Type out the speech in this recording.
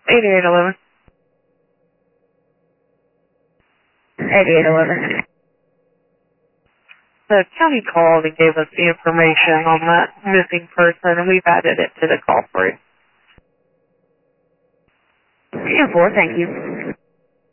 8811. 8811. The county called and gave us the information on that missing person, and we've added it to the call for you. 10-4, thank you.